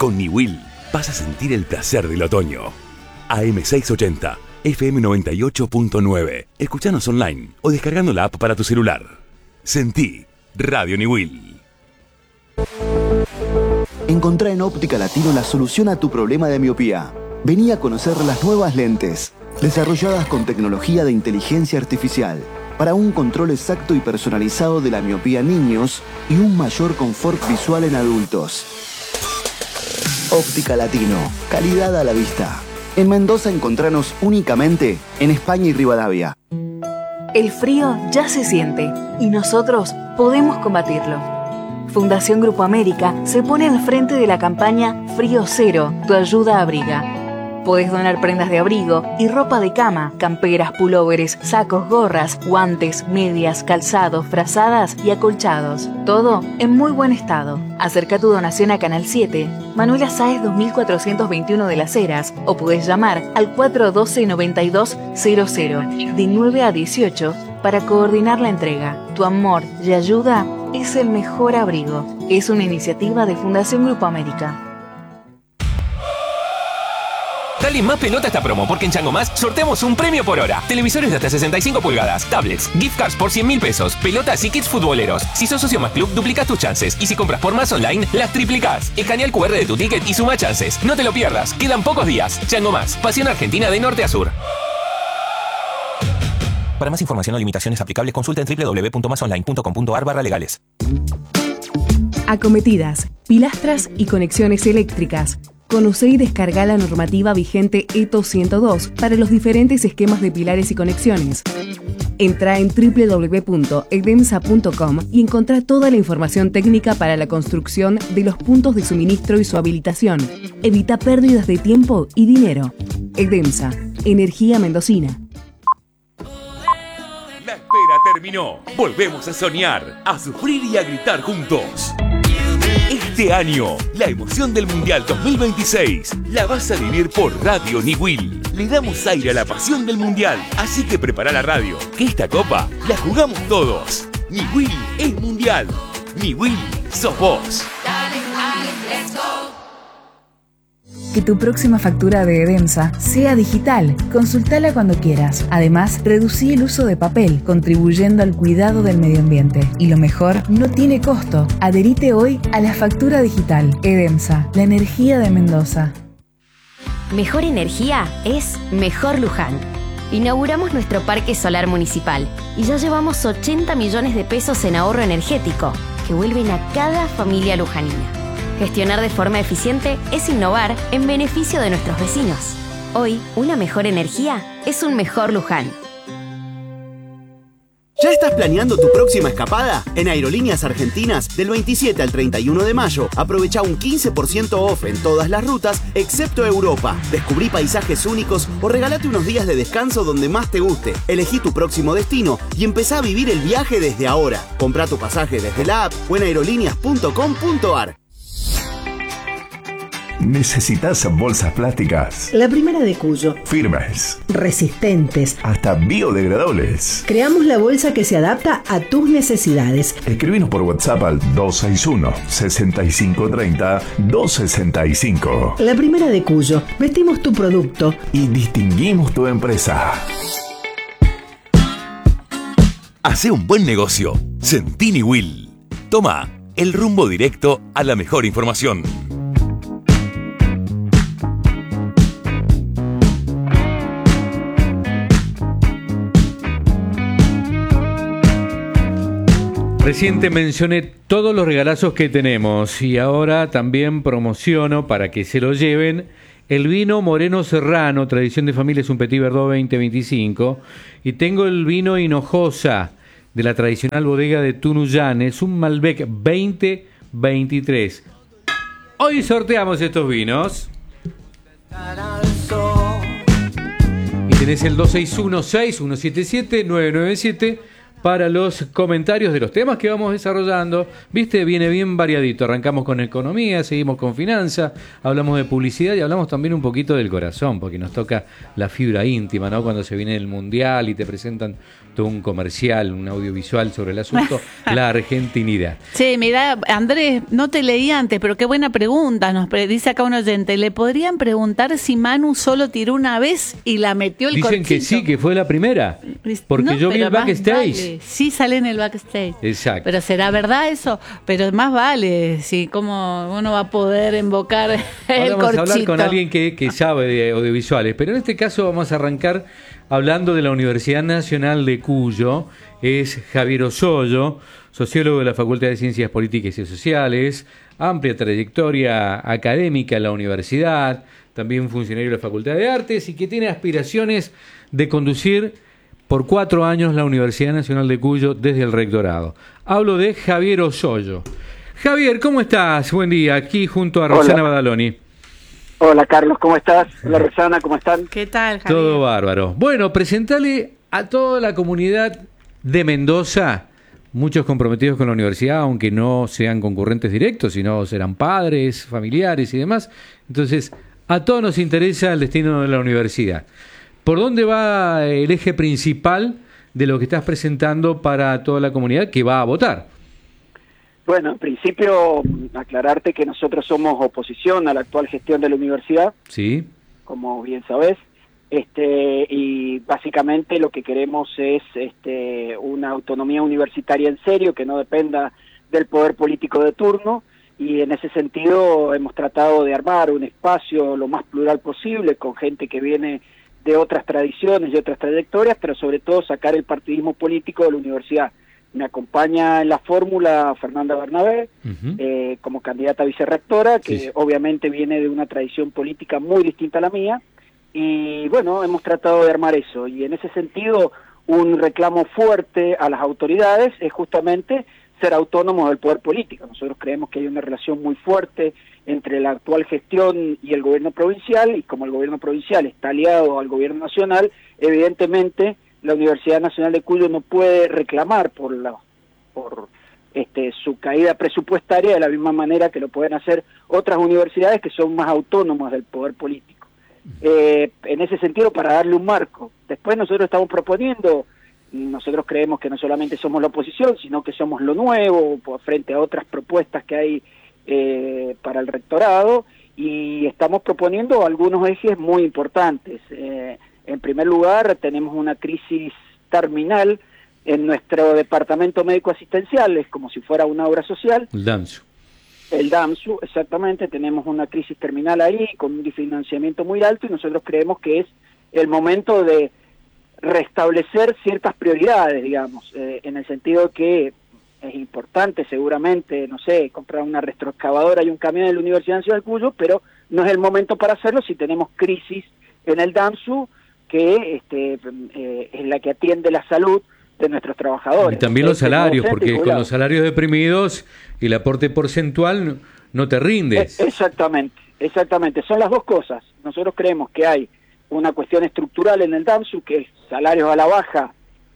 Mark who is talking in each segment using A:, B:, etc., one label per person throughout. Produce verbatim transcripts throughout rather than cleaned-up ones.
A: Con Niwil vas a sentir el placer del otoño. A M seiscientos ochenta, F M noventa y ocho punto nueve. Escuchanos online o descargando la app para tu celular. Sentí Radio Niwil.
B: Encontrá en Óptica Latino la solución a tu problema de miopía. Vení a conocer las nuevas lentes, desarrolladas con tecnología de inteligencia artificial, para un control exacto y personalizado de la miopía en niños y un mayor confort visual en adultos. Óptica Latino, calidad a la vista. En Mendoza encontranos únicamente en España y Rivadavia.
C: El frío ya se siente y nosotros podemos combatirlo. Fundación Grupo América se pone al frente de la campaña Frío Cero, tu ayuda abriga. Podés donar prendas de abrigo y ropa de cama, camperas, pulóveres, sacos, gorras, guantes, medias, calzados, frazadas y acolchados. Todo en muy buen estado. Acerca tu donación a Canal siete, Manuela Sáez dos mil cuatrocientos veintiuno de Las Heras, o podés llamar al cuatro uno dos, noventa y dos cero cero de nueve a dieciocho para coordinar la entrega. Tu amor y ayuda es el mejor abrigo. Es una iniciativa de Fundación Grupo América.
D: Dale más pelota a esta promo, porque en Chango Más sorteamos un premio por hora. Televisores de hasta sesenta y cinco pulgadas, tablets, gift cards por cien mil pesos, pelotas y kits futboleros. Si sos socio Más Club, duplicás tus chances. Y si compras por Más Online, las triplicás. Escanea el cu erre de tu ticket y suma chances. No te lo pierdas, quedan pocos días. Chango Más, pasión argentina de norte a sur. Para más información o limitaciones aplicables, consulta en doble u doble u doble u punto más online punto com punto a r barra legales.
E: Acometidas, pilastras y conexiones eléctricas. Conoce y descarga la normativa vigente E T O ciento dos para los diferentes esquemas de pilares y conexiones. Entra en doble u doble u doble u punto edemsa punto com y encontrá toda la información técnica para la construcción de los puntos de suministro y su habilitación. Evita pérdidas de tiempo y dinero. Edemsa, energía mendocina.
A: La espera terminó. Volvemos a soñar, a sufrir y a gritar juntos. Este año, la emoción del Mundial dos mil veintiséis la vas a vivir por Radio Niwil. Le damos aire a la pasión del Mundial, así que prepara la radio, que esta copa la jugamos todos. Niwil es Mundial. Niwil sos vos.
E: Que tu próxima factura de Edemsa sea digital. Consultala cuando quieras. Además, reducí el uso de papel, contribuyendo al cuidado del medio ambiente. Y lo mejor, no tiene costo. Adherite hoy a la factura digital. Edemsa, la energía de Mendoza.
F: Mejor energía es Mejor Luján. Inauguramos nuestro parque solar municipal y ya llevamos ochenta millones de pesos en ahorro energético que vuelven a cada familia lujanina. Gestionar de forma eficiente es innovar en beneficio de nuestros vecinos. Hoy, una mejor energía es un mejor Luján.
G: ¿Ya estás planeando tu próxima escapada? En Aerolíneas Argentinas, del veintisiete al treinta y uno de mayo, aprovecha un quince por ciento off en todas las rutas, excepto Europa. Descubrí paisajes únicos o regalate unos días de descanso donde más te guste. Elegí tu próximo destino y empezá a vivir el viaje desde ahora. Comprá tu pasaje desde la app o en aerolíneas punto com punto a r.
H: ¿Necesitas bolsas plásticas?
I: La primera de Cuyo.
H: Firmes.
I: Resistentes.
H: Hasta biodegradables.
I: Creamos la bolsa que se adapta a tus necesidades.
H: Escribinos por WhatsApp al dos seis uno, seis cinco tres cero, dos seis cinco.
I: La primera de Cuyo. Vestimos tu producto.
H: Y distinguimos tu empresa.
A: Hacé un buen negocio. Sentí Niwil. Toma el rumbo directo a la mejor información.
J: Recién te mencioné todos los regalazos que tenemos y ahora también promociono para que se lo lleven el vino Moreno Serrano, tradición de familia, es un Petit Verdot veinte veinticinco, y tengo el vino Hinojosa de la tradicional bodega de Tunuyán, es un Malbec veinte veintitrés. Hoy sorteamos estos vinos. Y tenés el dos seis uno, seis uno siete siete, nueve nueve siete para los comentarios de los temas que vamos desarrollando. Viste, viene bien variadito. Arrancamos con economía, seguimos con finanzas, hablamos de publicidad y hablamos también un poquito del corazón, porque nos toca la fibra íntima, ¿no? Cuando se viene el mundial y te presentan todo un comercial, un audiovisual sobre el asunto, la argentinidad.
K: Che, mira, Andrés, no te leí antes, pero qué buena pregunta. Nos pre- dice acá un oyente, ¿le podrían preguntar si Manu solo tiró una vez y la metió el
J: Dicen
K: corchito?
J: que sí, que fue la primera, porque
K: No,
J: yo vi
K: pero
J: el
K: más
J: backstage.
K: vale. Sí, sale en el backstage.
J: Exacto.
K: Pero ¿será verdad eso? Pero más vale, sí, ¿cómo uno va a poder invocar el
J: Ahora vamos
K: corchito?
J: a hablar con alguien que, que sabe de audiovisuales, pero en este caso vamos a arrancar hablando de la Universidad Nacional de Cuyo. Es Javier Osoyo, sociólogo de la Facultad de Ciencias Políticas y Sociales, amplia trayectoria académica en la universidad, también funcionario de la Facultad de Artes y que tiene aspiraciones de conducir por cuatro años la Universidad Nacional de Cuyo desde el rectorado. Hablo de Javier Osoyo. Javier, ¿cómo estás? Buen día, aquí junto a Roxana
L: Hola.
J: Badaloni.
L: Hola Carlos, ¿cómo estás? Hola Roxana, ¿cómo están?
K: ¿Qué tal, Javier?
J: Todo bárbaro. Bueno, presentale a toda la comunidad de Mendoza, muchos comprometidos con la universidad, aunque no sean concurrentes directos, sino serán padres, familiares y demás. Entonces, a todos nos interesa el destino de la universidad. ¿Por dónde va el eje principal de lo que estás presentando para toda la comunidad que va a votar?
L: Bueno, en principio, aclararte que nosotros somos oposición a la actual gestión de la universidad,
J: Sí.
L: como bien sabés, este, y básicamente lo que queremos es este, una autonomía universitaria en serio, que no dependa del poder político de turno, y en ese sentido hemos tratado de armar un espacio lo más plural posible, con gente que viene de otras tradiciones y otras trayectorias, pero sobre todo sacar el partidismo político de la universidad. Me acompaña en la fórmula Fernanda Bernabé, uh-huh. eh, como candidata a vicerrectora, que sí. obviamente viene de una tradición política muy distinta a la mía, y bueno, hemos tratado de armar eso, y en ese sentido un reclamo fuerte a las autoridades es justamente ser autónomos del poder político. Nosotros creemos que hay una relación muy fuerte entre la actual gestión y el gobierno provincial, y como el gobierno provincial está aliado al gobierno nacional, evidentemente la Universidad Nacional de Cuyo no puede reclamar por la por este su caída presupuestaria de la misma manera que lo pueden hacer otras universidades que son más autónomas del poder político. Eh, en ese sentido, para darle un marco. Después nosotros estamos proponiendo, nosotros creemos que no solamente somos la oposición, sino que somos lo nuevo frente a otras propuestas que hay eh, para el rectorado, y estamos proponiendo algunos ejes muy importantes. Eh, En primer lugar, tenemos una crisis terminal en nuestro departamento médico asistencial, es como si fuera una obra social.
J: El DAMSU.
L: El DAMSU, exactamente, tenemos una crisis terminal ahí, con un financiamiento muy alto, y nosotros creemos que es el momento de restablecer ciertas prioridades, digamos, eh, en el sentido que es importante seguramente, no sé, comprar una retroexcavadora y un camión de la Universidad Nacional de Cuyo, pero no es el momento para hacerlo si tenemos crisis en el DAMSU, que este, eh, es la que atiende la salud de nuestros trabajadores.
J: Y también los salarios, porque
L: con
J: los salarios deprimidos y el aporte porcentual no te rindes.
L: Exactamente, exactamente. Son las dos cosas. Nosotros creemos que hay una cuestión estructural en el DAMSU, que es salarios a la baja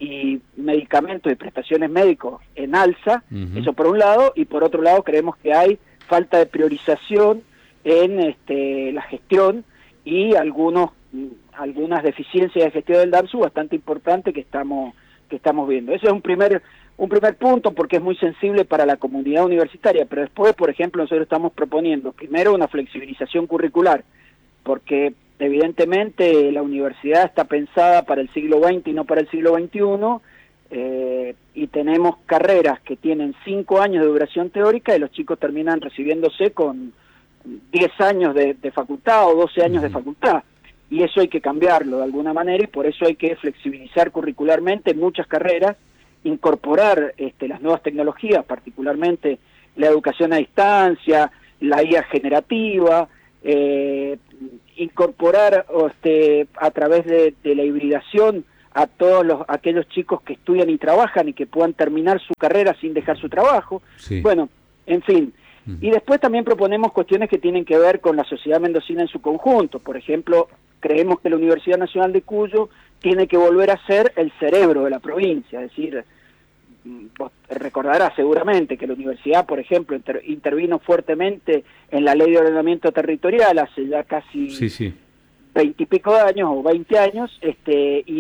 L: y medicamentos y prestaciones médicos en alza, uh-huh. eso por un lado, y por otro lado creemos que hay falta de priorización en este, la gestión y algunos algunas deficiencias de gestión del DAMSU bastante importantes que estamos que estamos viendo. Ese es un primer un primer punto, porque es muy sensible para la comunidad universitaria, pero después, por ejemplo, nosotros estamos proponiendo primero una flexibilización curricular, porque evidentemente la universidad está pensada para el siglo veinte y no para el siglo veintiuno, eh, y tenemos carreras que tienen cinco años de duración teórica y los chicos terminan recibiéndose con diez años de, de facultad o doce años de facultad. Y eso hay que cambiarlo de alguna manera, y por eso hay que flexibilizar curricularmente muchas carreras, incorporar este, las nuevas tecnologías, particularmente la educación a distancia, la I A generativa, eh, incorporar este, a través de, de la hibridación a todos los aquellos chicos que estudian y trabajan y que puedan terminar su carrera sin dejar su trabajo. Sí. Bueno, en fin. Y después también proponemos cuestiones que tienen que ver con la sociedad mendocina en su conjunto. Por ejemplo, creemos que la Universidad Nacional de Cuyo tiene que volver a ser el cerebro de la provincia, es decir, vos recordarás seguramente que la universidad, por ejemplo, inter, intervino fuertemente en la ley de ordenamiento territorial hace ya casi
J: sí, sí.
L: veintipico de años o veinte años, este, y